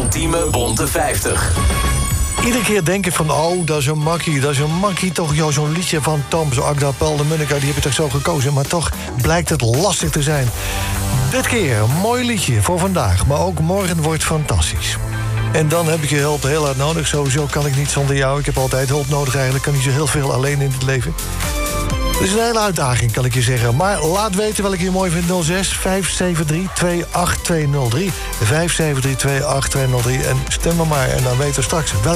ultieme bonte 50. Iedere keer denk ik van, oh, dat is een makkie toch, joh, zo'n liedje van Tom, Agda, Paul de Munnika, die heb je toch zo gekozen, maar toch blijkt het lastig te zijn. Dit keer een mooi liedje voor vandaag, maar ook morgen wordt fantastisch. En dan heb ik je hulp heel hard nodig, sowieso kan ik niet zonder jou, ik heb altijd hulp nodig eigenlijk, kan niet zo heel veel alleen in het leven. Het is een hele uitdaging, kan ik je zeggen. Maar laat weten welke je mooi vindt. 06 573 28203. 573 28203. En stem maar en dan weten we straks welke